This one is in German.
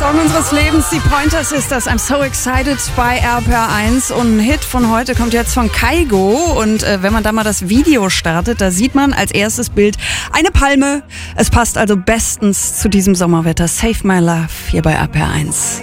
Song unseres Lebens, die Pointer Sisters. I'm so excited bei RPR1. Und ein Hit von heute kommt jetzt von Kygo. Und wenn man da mal das Video startet, da sieht man als erstes Bild eine Palme. Es passt also bestens zu diesem Sommerwetter. Save My Love hier bei RPR1.